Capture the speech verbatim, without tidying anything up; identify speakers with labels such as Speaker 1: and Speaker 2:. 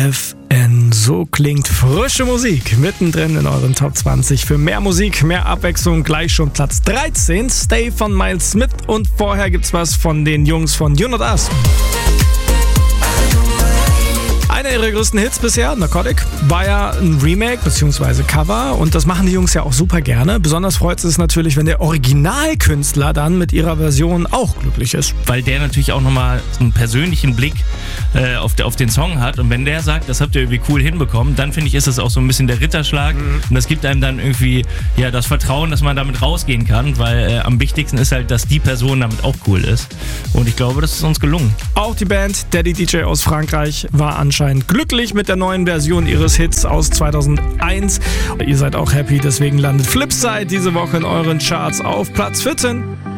Speaker 1: F N. So klingt frische Musik mittendrin in euren Top zwanzig. Für mehr Musik, mehr Abwechslung gleich schon Platz dreizehn. Stay von Miles Smith und vorher gibt's was von den Jungs von You Not Us. Einer ihrer größten Hits bisher, Narcotic, war ja ein Remake bzw. Cover und das machen die Jungs ja auch super gerne. Besonders freut es natürlich, wenn der Originalkünstler dann mit ihrer Version auch glücklich ist.
Speaker 2: Weil der natürlich auch nochmal so einen persönlichen Blick äh, auf, auf den Song hat und wenn der sagt, das habt ihr irgendwie cool hinbekommen, dann finde ich, ist das auch so ein bisschen der Ritterschlag mhm. und das gibt einem dann irgendwie ja das Vertrauen, dass man damit rausgehen kann, weil äh, am wichtigsten ist halt, dass die Person damit auch cool ist und ich glaube, das ist uns gelungen.
Speaker 1: Auch die Band Daddy D J aus Frankreich war anscheinend glücklich mit der neuen Version ihres Hits aus zweitausendeins. Ihr seid auch happy, deswegen landet Flipside diese Woche in euren Charts auf Platz vierzehn.